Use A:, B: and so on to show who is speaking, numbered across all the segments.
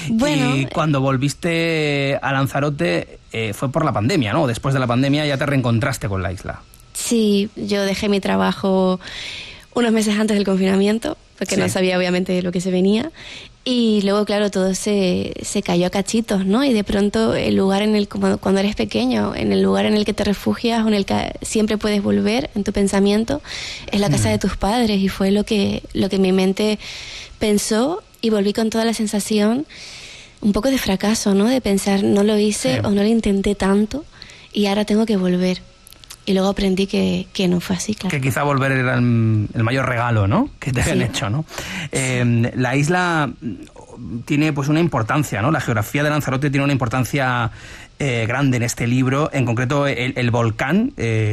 A: Bueno,
B: y cuando volviste a Lanzarote fue por la pandemia, ¿no? Después de la pandemia ya te reencontraste con la isla.
A: sí, yo dejé mi trabajo unos meses antes del confinamiento, porque
B: Sí.
A: no sabía obviamente lo que se venía. Y luego, claro, todo se cayó a cachitos, ¿no? Y de pronto el lugar como cuando eres pequeño, en el lugar en el que te refugias o en el que siempre puedes volver en tu pensamiento, es la casa de tus padres. Y fue lo que mi mente pensó, y volví con toda la sensación un poco de fracaso, ¿no? De pensar, no lo hice o no lo intenté tanto y ahora tengo que volver. Y luego aprendí que no fue así, claro.
B: Que quizá volver era el mayor regalo, ¿no?, que te habían hecho, ¿no? La isla tiene pues una importancia, ¿no? La geografía de Lanzarote tiene una importancia grande en este libro. En concreto, el volcán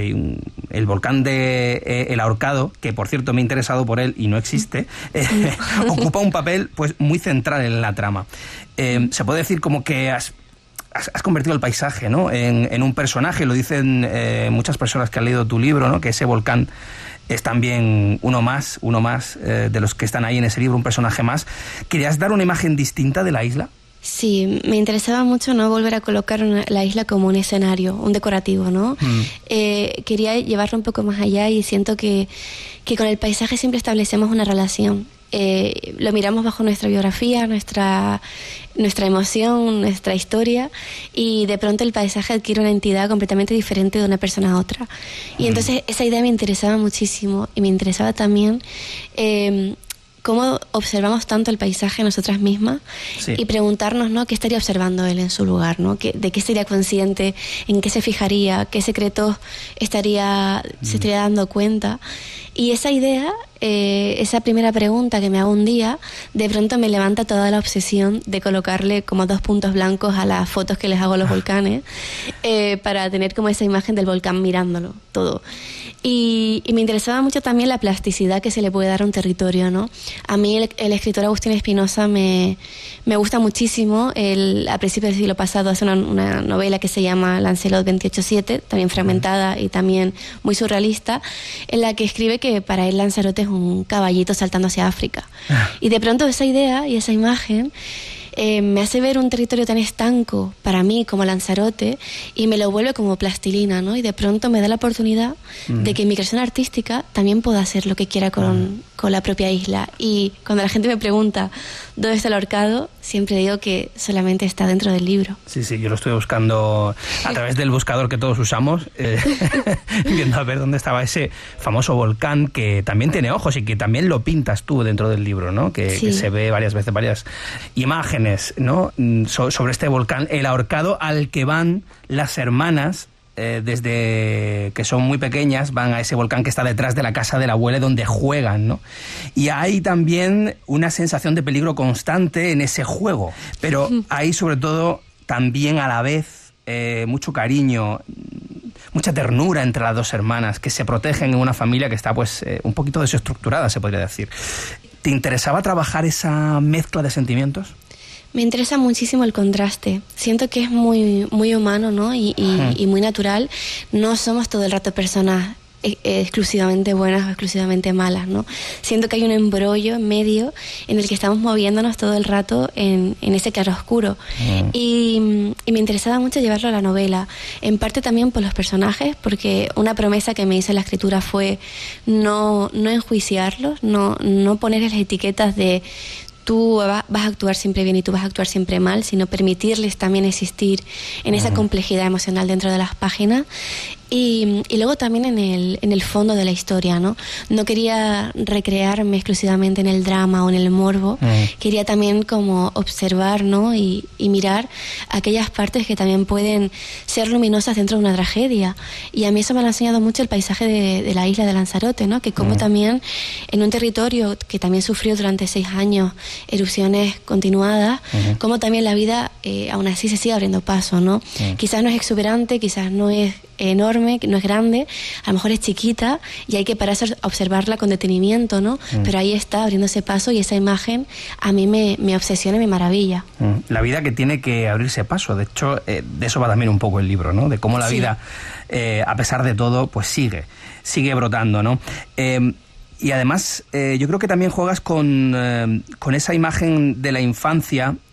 B: de El Ahorcado, que por cierto me he interesado por él y no existe, ocupa un papel pues muy central en la trama. Se puede decir como que has convertido el paisaje, ¿no?, en un personaje. Lo dicen muchas personas que han leído tu libro, ¿no?, que ese volcán es también uno más de los que están ahí en ese libro, un personaje más. ¿Querías dar una imagen distinta de la isla?
A: Sí, me interesaba mucho no volver a colocar la isla como un escenario, un decorativo, ¿no? Quería llevarlo un poco más allá, y siento que con el paisaje siempre establecemos una relación. Lo miramos bajo nuestra biografía, nuestra emoción, nuestra historia, y de pronto el paisaje adquiere una entidad completamente diferente de una persona a otra. Y entonces esa idea me interesaba muchísimo, y me interesaba también cómo observamos tanto el paisaje nosotras mismas, sí, y preguntarnos, ¿no?, qué estaría observando él en su lugar, ¿no? De qué sería consciente, en qué se fijaría, qué secretos se estaría dando cuenta. Y esa idea, esa primera pregunta que me hago un día, de pronto me levanta toda la obsesión de colocarle como 2 puntos blancos a las fotos que les hago a los volcanes, para tener como esa imagen del volcán mirándolo todo. Y me interesaba mucho también la plasticidad que se le puede dar a un territorio, ¿no? A mí el escritor Agustín Espinosa me gusta muchísimo. A principios del siglo pasado hace una novela que se llama Lancelot 28-7, también fragmentada y también muy surrealista, en la que escribe que para él Lanzarote es un caballito saltando hacia África. Y de pronto esa idea y esa imagen me hace ver un territorio tan estanco para mí como Lanzarote, y me lo vuelve como plastilina, ¿no? Y de pronto me da la oportunidad de que mi creación artística también pueda hacer lo que quiera con la propia isla. Y cuando la gente me pregunta ¿dónde está El Ahorcado?, siempre digo que solamente está dentro del libro.
B: Sí, yo lo estoy buscando a través del buscador que todos usamos, viendo a ver dónde estaba ese famoso volcán, que también tiene ojos y que también lo pintas tú dentro del libro, ¿no? Que se ve varias veces, varias imágenes, ¿no?, sobre este volcán, El Ahorcado, al que van las hermanas desde que son muy pequeñas, van a ese volcán que está detrás de la casa de la abuela, donde juegan, ¿no? Y hay también una sensación de peligro constante en ese juego, pero hay sobre todo también a la vez mucho cariño, mucha ternura entre las dos hermanas, que se protegen en una familia que está pues un poquito desestructurada, se podría decir. ¿Te interesaba trabajar esa mezcla de sentimientos?
A: Me interesa muchísimo el contraste. Siento que es muy, muy humano, ¿no? Y muy natural. No somos todo el rato personas exclusivamente buenas o exclusivamente malas, ¿no? Siento que hay un embrollo en medio en el que estamos moviéndonos todo el rato en ese claroscuro. Y me interesaba mucho llevarlo a la novela, en parte también por los personajes, porque una promesa que me hice en la escritura fue no enjuiciarlos, no ponerles etiquetas de tú vas a actuar siempre bien y tú vas a actuar siempre mal, sino permitirles también existir en esa complejidad emocional dentro de las páginas. Y luego también en el fondo de la historia, ¿no? No quería recrearme exclusivamente en el drama o en el morbo. Quería también como observar, ¿no? Y mirar aquellas partes que también pueden ser luminosas dentro de una tragedia. Y a mí eso me lo ha enseñado mucho el paisaje de la isla de Lanzarote, ¿no? Que como también en un territorio que también sufrió durante 6 años erupciones continuadas, como también la vida aún así se sigue abriendo paso, ¿no? Quizás no es exuberante, quizás no es enorme, no es grande, a lo mejor es chiquita y hay que pararse a observarla con detenimiento, ¿no? Pero ahí está, abriéndose paso, y esa imagen a mí me obsesiona y me maravilla. La
B: vida que tiene que abrirse paso, de hecho, de eso va también un poco el libro, ¿no? De cómo la vida, a pesar de todo, pues sigue brotando, ¿no? Y además, yo creo que también juegas con esa imagen de la infancia